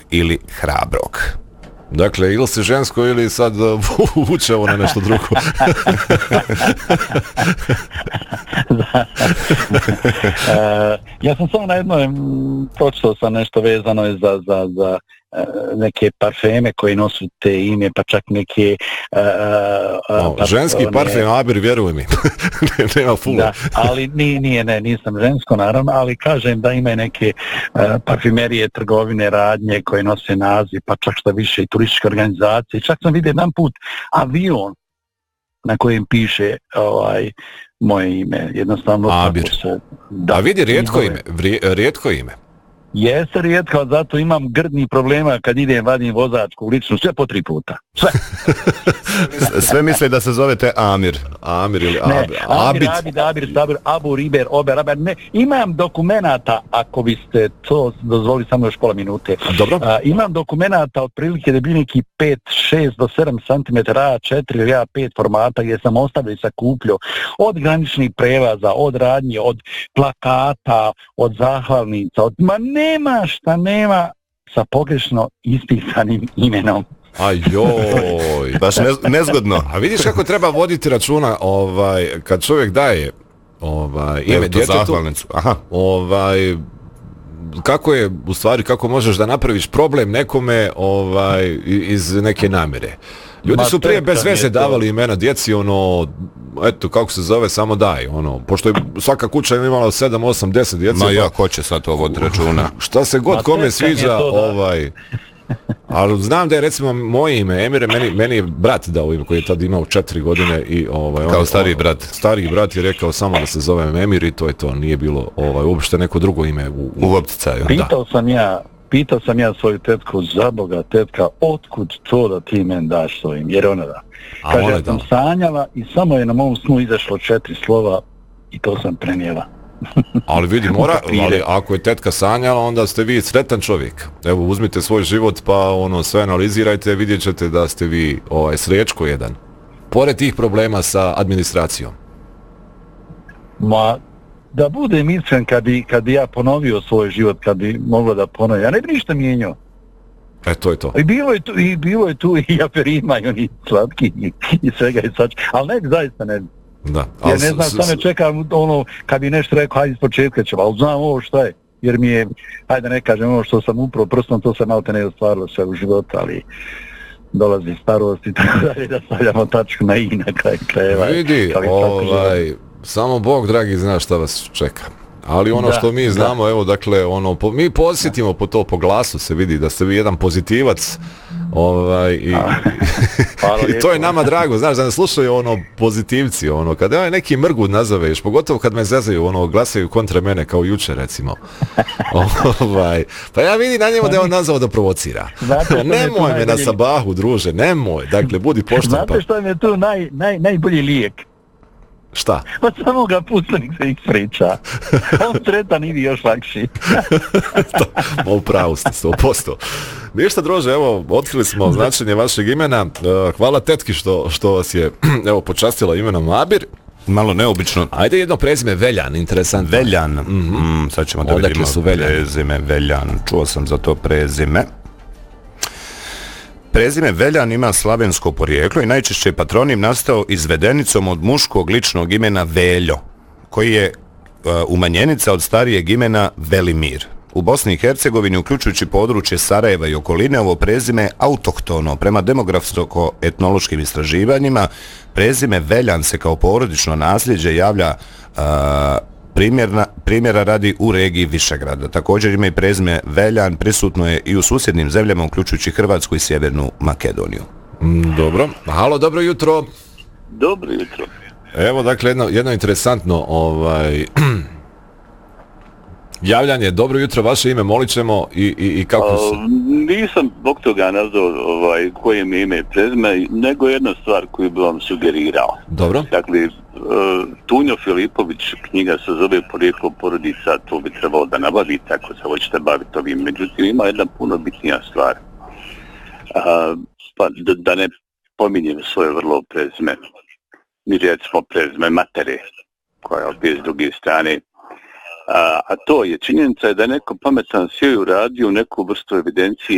ili hrabrog. Dakle, ili si žensko ili sad vuče ovo na nešto drugo. Ja sam samo na jednoj pročitao sam nešto vezano za neke parfeme koji nosu te ime, pa čak neke... ženski parfem, Abir, vjeruj mi. Nema fula. Da, ali nisam žensko, naravno, ali kažem da ima neke parfimerije, trgovine, radnje koje nose naziv, pa čak što više i turističke organizacije. Čak sam vidio jedan put avion na kojem piše moje ime, jednostavno... Abir. A vidi, rijetko ime. Jeste rijetko, zato imam grdnih problema kad idem vadim vozačku ličnu, sve po 3 puta. Sve. Sve misle da se zovete Amir. Amir ili Abir, Sabir, Abu, Riber, Ober, Aber. Ne, imam dokumenata, ako biste to dozvolili samo još pola minute. Dobro. Imam dokumenata otprilike da bi neki 5, 6 do 7 cm, A4 ili A5 formata gdje sam ostavio i sakupljio od graničnih prevaza, od radnje, od plakata, od zahvalnica, nema sa pogrešno ispisanim imenom. Ajoj, baš nezgodno. A vidiš kako treba voditi računa kad čovjek daje ime djetetu. Aha. Kako je, u stvari, kako možeš da napraviš problem nekome iz neke namjere. Ljudi su prije bez veze davali imena djeci, eto, kako se zove, samo daj, pošto je svaka kuća imala 7, 8, 10 djece. Ma ja, ko će sad to voditi računa? Šta se god kome sviđa, ali znam da je, recimo, moje ime, Emire, meni je brat dao ime koji je tad imao 4 godine i kao stariji brat. Stariji brat je rekao samo da se zovem Emir i to je to, nije bilo uopšte neko drugo ime u opticaju. Pitao sam ja svoju tetku, za Boga, tetka, otkud to da ti men daš svojim, jer ona da. Kaže, ja sam sanjala i samo je na mom snu izašlo 4 slova i to sam prenijela. Ali vidi, ali ako je tetka sanjala, onda ste vi sretan čovjek. Evo, uzmite svoj život pa sve analizirajte, vidjet ćete da ste vi srećko jedan. Pored tih problema sa administracijom. Ma, da budem iskren, kad bi ja ponovio svoj život, kad bi moglo da ponovim, ja ne bi ništa mijenjao. To je to. I bilo je tu i aperima i oni slatki i svega i svač, ali ne, zaista ne. Da. Ja ne znam, sam ne čekam kad bi nešto rekao, hajde iz početka ćemo, ali znam ovo šta je, jer mi je, hajde ne kažem ovo što sam upravo prstom, to sam malo te ne ostvarilo sve u životu, ali dolazi starost i tako dalje, da stavljamo tačku na i na kraj krajeva. Vidi, samo Bog dragi zna šta vas čeka. Ali što mi znamo, evo, dakle, mi posjetimo po glasu, se vidi da ste vi jedan pozitivac, i to je nama drago, znaš, da ne slušaju pozitivci, kada neki mrgud nazoveš, pogotovo kad me zezaju, glasaju kontra mene, kao jučer, recimo. Pa ja vidim na njemu da je on nazvao da provocira. Nemoj me na sabahu, druže, nemoj, dakle, budi pošten. Znate što je tu najbolji lijek? Šta? Pa samo ga pustanik se ih priča. On sretan i vi još lakši. Upravo ste, 100%. Ništa, druže, evo, otkrili smo značenje vašeg imena. Hvala tetki što vas je, evo, počastila imenom Abir. Malo neobično. Ajde jedno prezime, Veljan, interesantno. Veljan. Sad ćemo da vidimo prezime Veljan. Čuo sam za to prezime. Prezime Veljan ima slavensko porijeklo i najčešće je patronim nastao izvedenicom od muškog ličnog imena Veljo, koji je umanjenica od starijeg imena Velimir. U Bosni i Hercegovini, uključujući područje Sarajeva i okoline, ovo prezime je autohtono. Prema demografsko-etnološkim istraživanjima, prezime Veljan se kao porodično nasljeđe javlja primjera radi u regiji Višegrada. Također ima i prezime Veljan, prisutno je i u susjednim zemljama, uključujući Hrvatsku i Sjevernu Makedoniju. Dobro. Halo, dobro jutro. Dobro jutro. Evo, dakle, jedno interesantno javljanje. Dobro jutro, vaše ime, molit ćemo i kako se... Nisam zbog toga nazvao koje mi ime i prezime, nego jedna stvar koju bi vam sugerirao. Dobro. Dakle, Tunjo Filipović, knjiga se zove Porijeklo porodica, to bi trebalo da nabavite ako se hoćete baviti ovim. Međutim, ima jedna puno bitnija stvar. Pa da ne pominjem svoje vrlo prezime. Mi recimo prezime matere, koja je opet s druge strane. A to je činjenica da je neko pametan sjeo uradio neku vrstu evidencije